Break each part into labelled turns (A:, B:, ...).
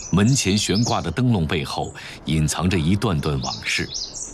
A: 门前悬挂的灯笼背后，隐藏着一段段往事。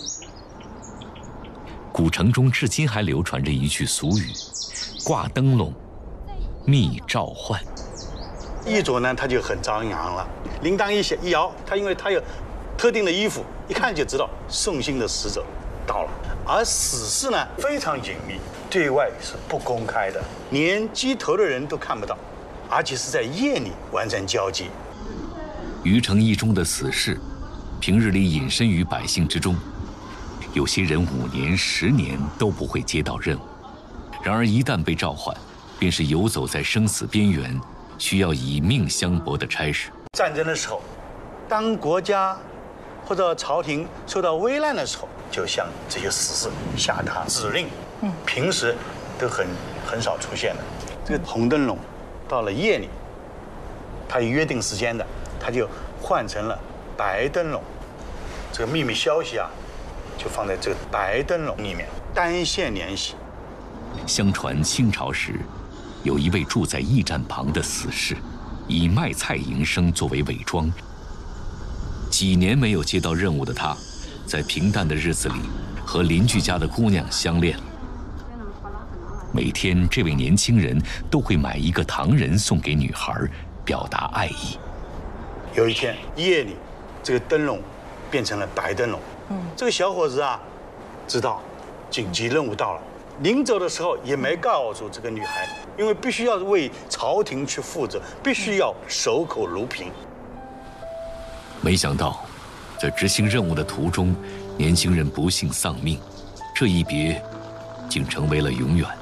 A: 古城中至今还流传着一句俗语：“挂灯笼，觅召唤。”
B: 衣着呢，它就很张扬了，铃铛一摇，它因为它有特定的衣服，一看就知道送信的使者到了。而死事呢，非常隐秘，对外是不公开的，连鸡头的人都看不到，而且是在夜里完成交接。
A: 余城一中的死士，平日里隐身于百姓之中，有些人5年、10年都不会接到任务，然而一旦被召唤，便是游走在生死边缘，需要以命相搏的差事。
B: 战争的时候，当国家或者朝廷受到危难的时候，就向这些死士下达指令。平时都很少出现的。这个红灯笼，到了夜里，它有约定时间的，它就换成了白灯笼。这个秘密消息啊，就放在这个白灯笼里面，单线联系。
A: 相传清朝时，有一位住在驿站旁的死士，以卖菜营生作为伪装。几年没有接到任务的他，在平淡的日子里和邻居家的姑娘相恋了。每天，这位年轻人都会买一个糖人送给女孩，表达爱意。
B: 有一天夜里，这个灯笼变成了白灯笼。这个小伙子啊，知道紧急任务到了，临走的时候也没告诉这个女孩，因为必须要为朝廷去负责，必须要守口如瓶。
A: 没想到，在执行任务的途中，年轻人不幸丧命，这一别，竟成为了永远。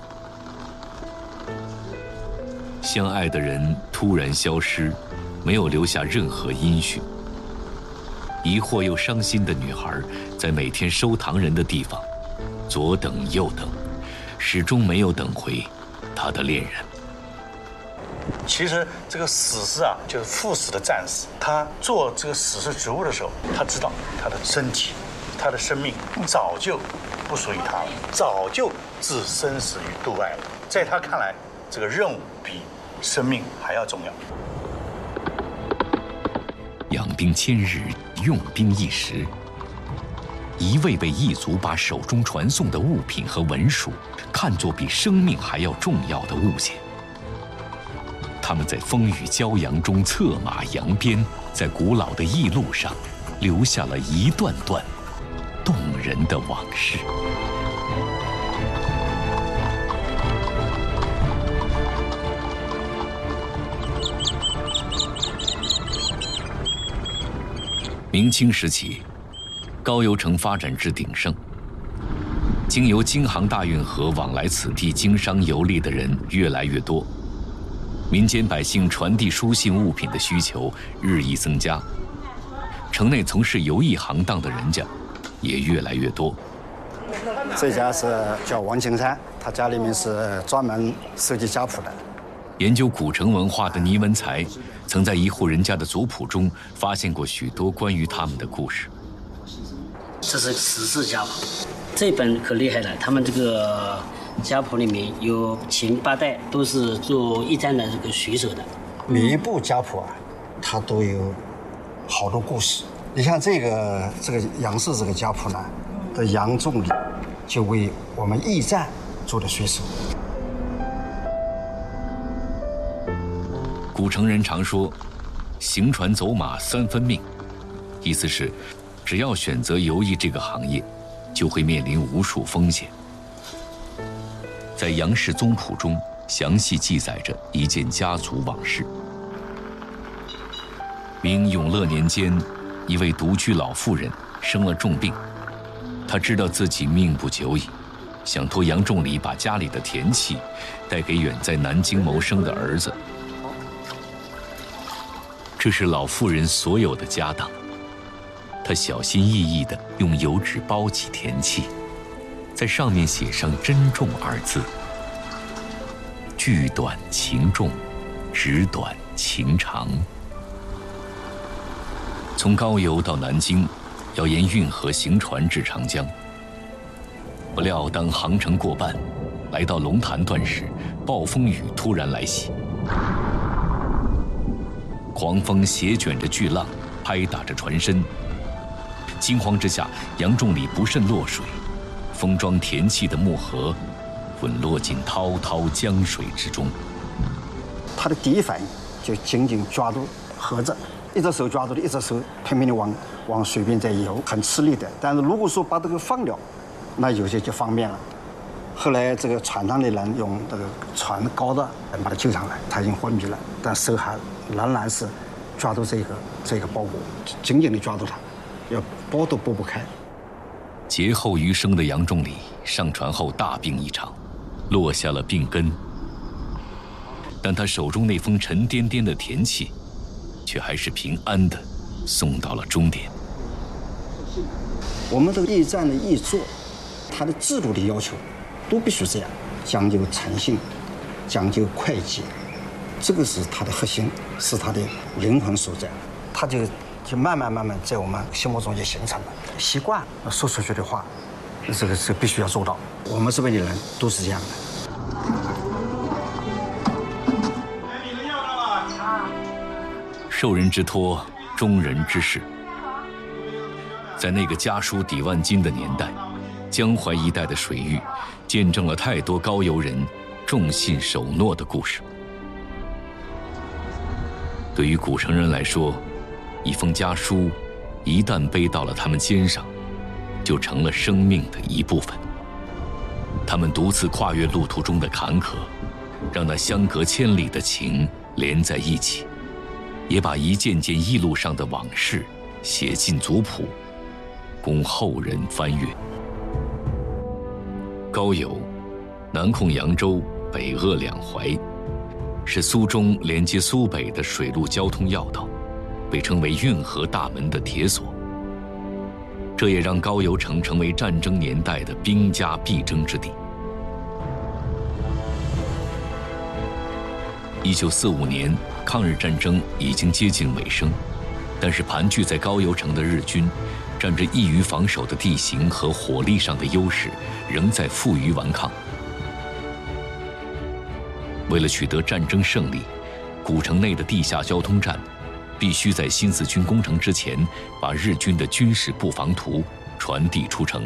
A: 相爱的人突然消失，没有留下任何音讯。疑惑又伤心的女孩，在每天收糖人的地方，左等右等，始终没有等回她的恋人。
B: 其实这个死士啊，就是赴死的战士，他做这个死士职务的时候，他知道他的身体、他的生命早就不属于他了，早就置生死于度外了。在他看来，这个任务比生命还要重要。
A: 养兵千日，用兵一时。一位位异族把手中传送的物品和文书看作比生命还要重要的物件。他们在风雨骄阳中策马扬鞭，在古老的驿路上留下了一段段动人的往事。明清时期，高邮城发展至鼎盛，经由京杭大运河往来此地经商游历的人越来越多，民间百姓传递书信物品的需求日益增加，城内从事游艺行当的人家也越来越多。
C: 这家是叫王青山，他家里面是专门收集家谱的。
A: 研究古城文化的倪文才，曾在一户人家的族谱中发现过许多关于他们的故事。
D: 这是死士家谱，这本可厉害了，他们这个家谱里面有前8代都是做驿站的这个水手的。
C: 每一部家谱啊，它都有好多故事。你像这个杨氏这个家谱呢，的杨仲礼就为我们驿站做的水手。
A: 古城人常说，行船走马3分命，意思是，只要选择游艺这个行业，就会面临无数风险。在杨氏宗谱中，详细记载着一件家族往事。明永乐年间，一位独居老妇人生了重病，她知道自己命不久矣，想托杨仲礼把家里的田契带给远在南京谋生的儿子。这是老妇人所有的家当，她小心翼翼地用油纸包起田契，在上面写上“珍重”2字。句短情重，纸短情长。从高邮到南京，要沿运河行船至长江。不料当航程过半，来到龙潭段时，暴风雨突然来袭。 狂风斜卷着巨浪，拍打着船身。惊慌之下，杨仲礼不慎落水，封装田契的木盒滚落进滔滔江水之中。
C: 他的第一反应就紧紧抓住盒子，一只手抓住的，一只手拼命的往水边在游，很吃力的。但是如果说把这个放掉，那有些就方便了。后来这个船上的人用这个船高的把他救上来，他已经昏迷了，但手还仍然是抓住这个包裹，紧紧地抓住它，要拨都拨不开。
A: 劫后余生的杨仲礼上船后大病一场，落下了病根。但他手中那封沉甸甸的田契，却还是平安地送到了终点。
C: 我们这个驿站的驿座，它的制度的要求都必须这样，讲究诚信，讲究会计，这个是它的核心，是它的灵魂所在。它就慢慢在我们心目中就形成了习惯，说出去的话，这个必须要做到。我们这边的人都是这样的。
A: 受人之托，忠人之事。在那个家书抵万金的年代，江淮一带的水域，见证了太多高邮人重信守诺的故事。对于古城人来说，一封家书一旦背到了他们肩上，就成了生命的一部分。他们独自跨越路途中的坎坷，让那相隔千里的情连在一起，也把一件件驿路上的往事写进族谱，供后人翻阅。高邮，南控扬州，北扼两淮，是苏中连接苏北的水陆交通要道，被称为运河大门的铁锁。这也让高邮城成为战争年代的兵家必争之地。1945年，抗日战争已经接近尾声，但是盘踞在高邮城的日军，占着易于防守的地形和火力上的优势，仍在负隅顽抗。为了取得战争胜利，古城内的地下交通站必须在新四军攻城之前，把日军的军事布防图传递出城。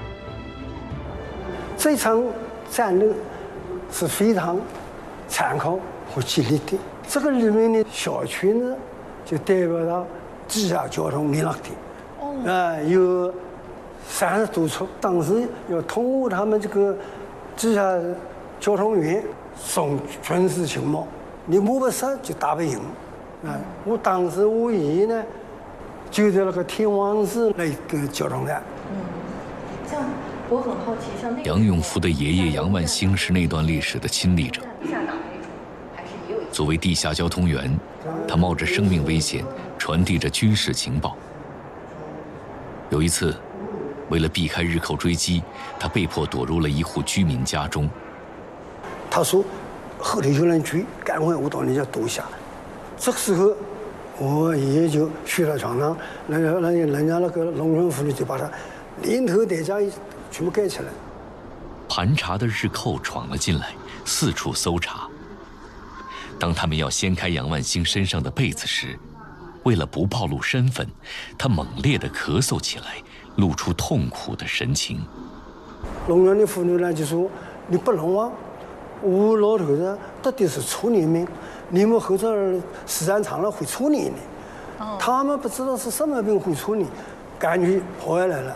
E: 这场战斗是非常残酷和激烈的。这个里面的小区呢，就代表到地下交通联络点，有30多处。当时要通过他们这个地下交通员送军事情报，你摸不实就打不赢。我当时我爷爷呢，就在那个天王寺那个交通站。
F: 这样我很好奇，像那个
A: 杨永福的爷爷杨万兴是那段历史的亲历者。作为地下交通员，他冒着生命危险传递着军事情报。有一次，为了避开日寇追击，他被迫躲入了一户居民家中。
E: 他说：“后头有人追，赶快我到你家躲下。”这个时候，我爷爷就去了床上，人家那个农村妇女就把他连头带家全部盖起来。
A: 盘查的日寇闯了进来，四处搜查。当他们要掀开杨万兴身上的被子时，为了不暴露身份，他猛烈地咳嗽起来，露出痛苦的神情。
E: 农村的妇女呢就说：“你不能忘，我老头子到底是处女命，你们后头时间长了会处理的。”他们不知道是什么病会处理，赶紧跑下来了。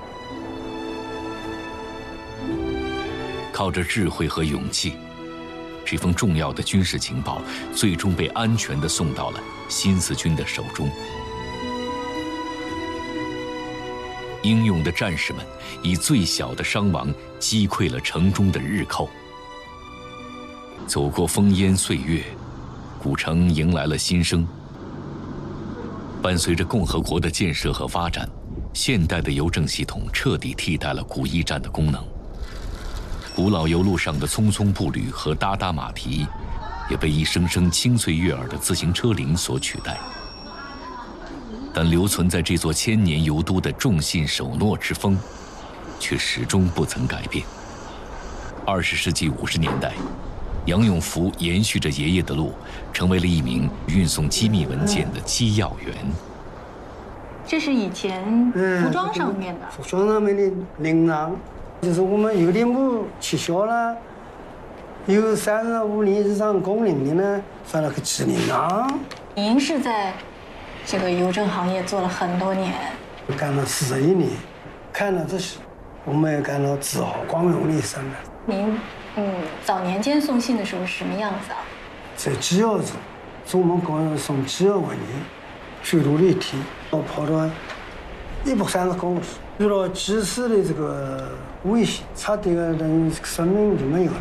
A: 靠着智慧和勇气，这封重要的军事情报最终被安全地送到了新四军的手中。英勇的战士们以最小的伤亡击溃了城中的日寇。走过烽烟岁月，古城迎来了新生。伴随着共和国的建设和发展，现代的邮政系统彻底替代了古驿站的功能。古老邮路上的匆匆步履和哒哒马蹄，也被一声声清脆悦耳的自行车铃所取代。但留存在这座千年邮都的重信守诺之风，却始终不曾改变。20世纪50年代， 杨永福延续着爷爷的路，成为了一名运送机密文件的机要员。
F: 这是以前服装上面的。
E: 服装上面的铃铛，就是我们邮电部取消了，有35年以上工龄的呢，发了个机铃铛。
F: 您是在这个邮政行业做了很多年，
E: 干了41年，看了这些，我们也干了自豪光荣的一生了。
F: 您早年间送信的时候是什么样子啊？
E: 在机要组，我们搞送机要文件，水路的一天，我跑到130公里，遇到及时的这个危险，差点人生命就没有了。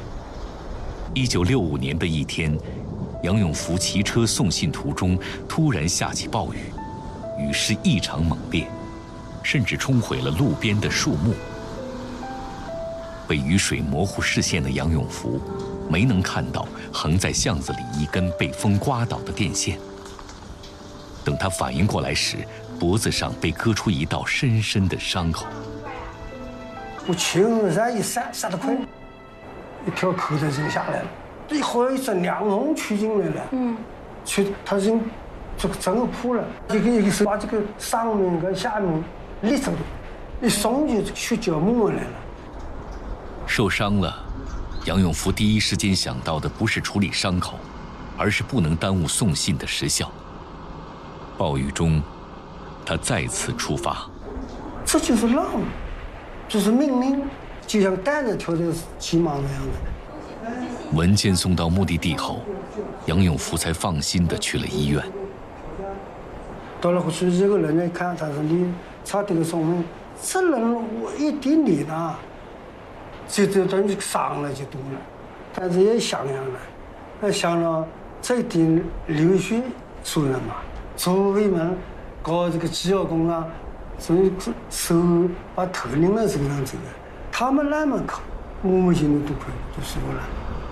A: 1965年的一天，杨永福骑车送信途中突然下起暴雨，雨势异常猛烈，甚至冲毁了路边的树木。被雨水模糊视线的杨永福没能看到横在巷子里一根被风刮倒的电线。等他反应过来时，脖子上被割出一道深深的伤口。
E: 我青山一闪，闪得快，一条口袋扔下来了，一会儿一阵凉风吹进来了，他扔这个整个破了，一个手把这个上面跟下面立着的，一松就血脚沫来了。
A: 受伤了，杨永福第一时间想到的不是处理伤口，而是不能耽误送信的时效。暴雨中，他再次出发。
E: 这就是浪，就是命令，就像蛋子跳在鸡毛那样的。
A: 文件送到目的地后，杨永福才放心地去了医院。
E: 到了去，这个人一看，他说你差点送命，这人我一点点呐。这等于伤了就多了，但是也想了，想了这点流血出来嘛，作为们搞这个机要工啊，所以手把头拧到这个样子的，他们那么考，我们现在都可以都说了。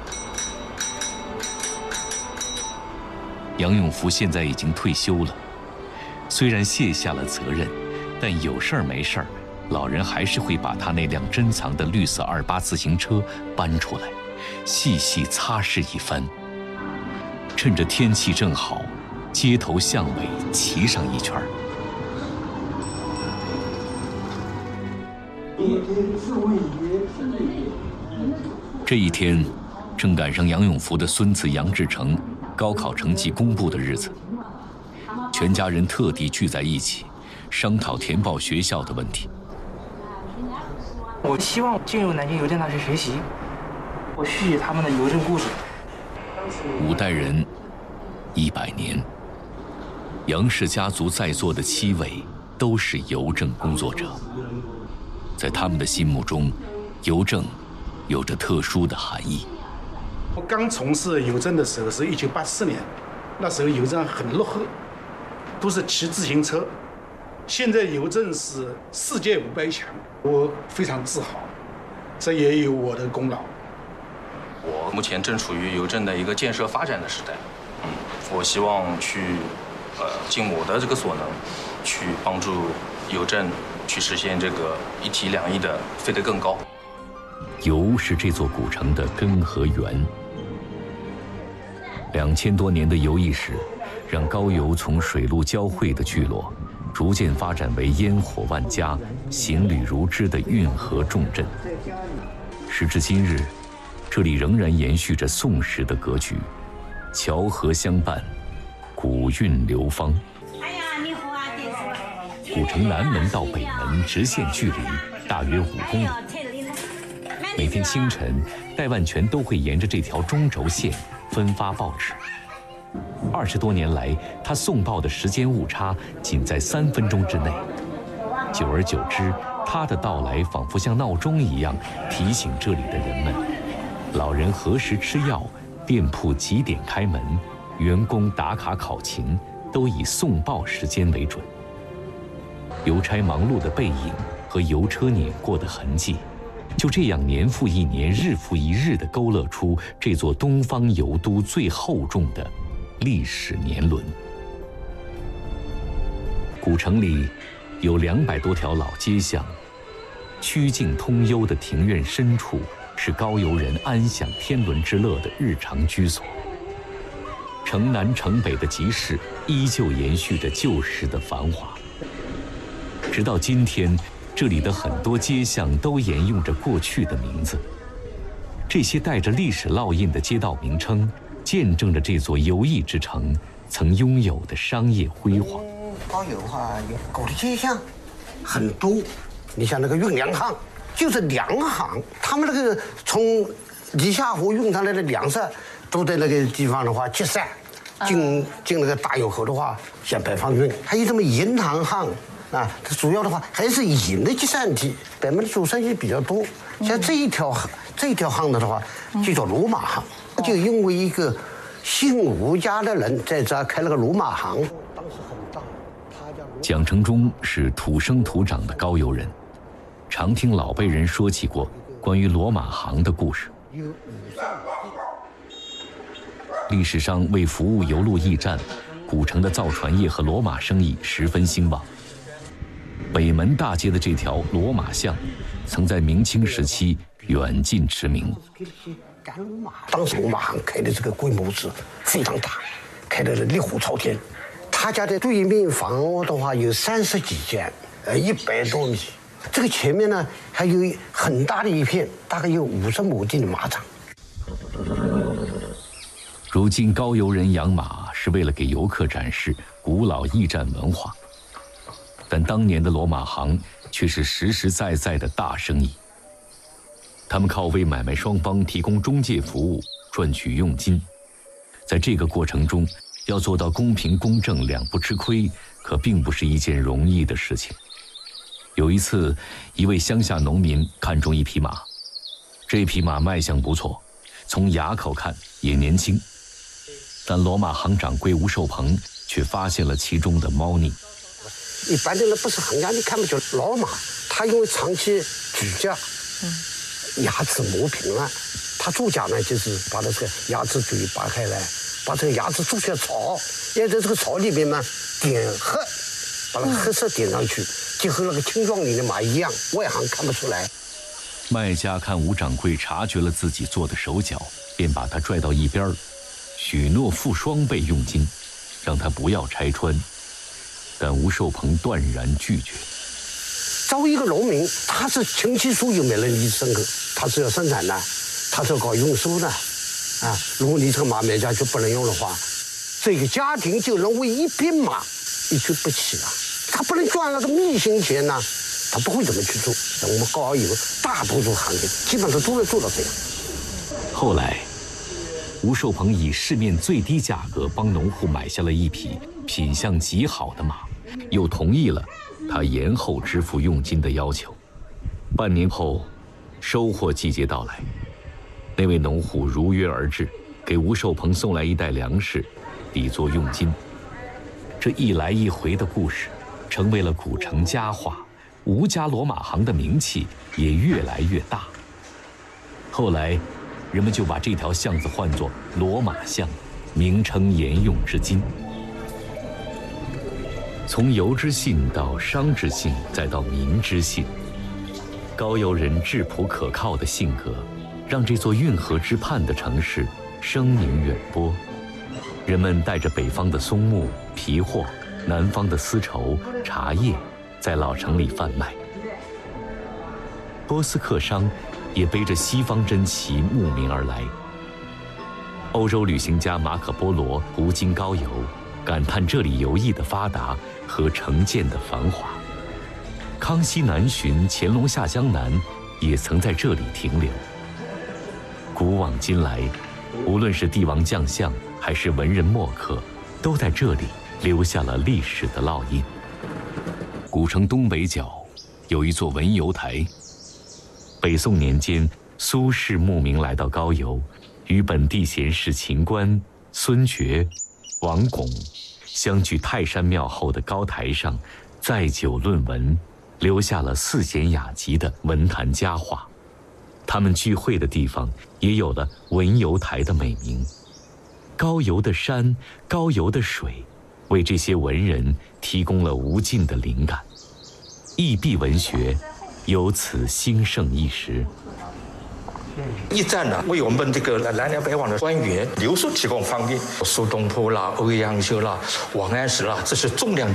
A: 杨永福现在已经退休了，虽然卸下了责任，但有事儿没事儿。老人还是会把他那辆珍藏的绿色28自行车搬出来，细细擦拭一番。趁着天气正好，街头巷尾骑上一圈。这一天，正赶上杨永福的孙子杨志成高考成绩公布的日子，全家人特地聚在一起，商讨填报学校的问题。
G: 我希望进入南京邮电大学学习，我续写他们的邮政故事。
A: 5代人，100年。杨氏家族在座的7位都是邮政工作者，在他们的心目中，邮政有着特殊的含义。
B: 我刚从事邮政的时候是1984年，那时候邮政很落后，都是骑自行车。现在邮政是世界500强，我非常自豪，这也有我的功劳。
H: 我目前正处于邮政的一个建设发展的时代，我希望去尽我的这个所能，去帮助邮政去实现这个一体两翼的飞得更高。
A: 邮是这座古城的根和源，2000多年的邮艺史，让高邮从水陆交汇的聚落，逐渐发展为烟火万家、行旅如织的运河重镇。时至今日，这里仍然延续着宋时的格局，桥河相伴，古韵流芳。古城南门到北门直线距离大约5公里。每天清晨，戴万全都会沿着这条中轴线分发报纸。20多年来，他送报的时间误差仅在3分钟之内。久而久之，他的到来仿佛像闹钟一样提醒这里的人们：老人何时吃药，店铺几点开门，员工打卡考勤，都以送报时间为准。邮差忙碌的背影和邮车碾过的痕迹，就这样年复一年、日复一日地勾勒出这座东方邮都最厚重的历史年轮。古城里有200多条老街巷，曲径通幽的庭院深处是高邮人安享天伦之乐的日常居所。城南城北的集市依旧延续着旧时的繁华。直到今天，这里的很多街巷都沿用着过去的名字。这些带着历史烙印的街道名称，见证着这座游艺之城曾拥有的商业辉煌。
I: 高邮有搞的街巷很多，你像那个运粮行，就是粮行，他们那个从地下湖运上来的粮食，都在那个地方的话集散，进那个大油口的话，向北方运。还有什么银行啊，主要的话还是银的集散地，北门做生意比较多。像这一条巷子的话，就叫罗马行，就因为一个姓吴家的人在这开了个罗马行。当时很大，
A: 蒋成忠是土生土长的高邮人，常听老辈人说起过关于罗马行的故事。历史上为服务邮路驿站，古城的造船业和罗马生意十分兴旺。北门大街的这条罗马巷，曾在明清时期远近驰名。
I: 当时罗马行开的这个规模是非常大，开的烈火朝天。他家的对面房屋的话有30几间，100多米。这个前面呢还有很大的一片，大概有50亩地的马场。
A: 如今高邮人养马是为了给游客展示古老驿站文化，但当年的罗马行却是实实在在的大生意。他们靠为买卖双方提供中介服务赚取佣金，在这个过程中要做到公平公正两不吃亏，可并不是一件容易的事情。有一次，一位乡下农民看中一匹马，这匹马卖相不错，从牙口看也年轻，但罗马行掌柜吴寿鹏却发现了其中的猫腻。
I: 一般的人不是行家，你看不出老马，他因为长期举家，牙齿磨平了，他做假呢就是把这个牙齿嘴拔开来，把这个牙齿做些草，要在这个草里面嘛点黑，把那个黑色点上去，就和那个青壮年的马一样，外行看不出来。
A: 卖家看吴掌柜察觉了自己做的手脚，便把他拽到一边，许诺付双倍佣金，让他不要拆穿。但吴寿鹏断然拒绝。
I: 作为一个农民，他是亲戚属有没能力生活，他是要生产的，他是要搞运输的，如果你这个马卖家就不能用的话，这个家庭就能为一匹马一去不起了。他不能赚那个密信钱呢，他不会怎么去做。像我们高邮大多数行业基本上都能做到这样。
A: 后来，吴寿鹏以市面最低价格帮农户买下了一匹品相极好的马，又同意了他延后支付佣金的要求。半年后，收获季节到来，那位农户如约而至，给吴寿鹏送来一袋粮食，抵作佣金。这一来一回的故事，成为了古城佳话，吴家罗马行的名气也越来越大。后来，人们就把这条巷子唤作罗马巷，名称沿用至今。从邮之信到商之信，再到民之信，高邮人质朴可靠的性格，让这座运河之畔的城市声名远播。人们带着北方的松木、皮货，南方的丝绸、茶叶，在老城里贩卖。波斯客商也背着西方珍奇慕名而来。欧洲旅行家马可波罗途经高邮，感叹这里游艺的发达和城建的繁华。康熙南巡、乾隆下江南也曾在这里停留。古往今来，无论是帝王将相还是文人墨客，都在这里留下了历史的烙印。古城东北角有一座文游台。北宋年间，苏轼慕名来到高邮，与本地贤士秦观、孙觉、王巩相聚泰山庙后的高台上，载酒论文，留下了4贤雅集的文坛佳话。他们聚会的地方也有了文游台的美名。高邮的山，高邮的水，为这些文人提供了无尽的灵感。易壁文学由此兴盛一时。
J: 一战呢，为我们这个南来北往的官员留宿提供方便。苏东坡啦、欧阳修啦、王安石啦，这是重量级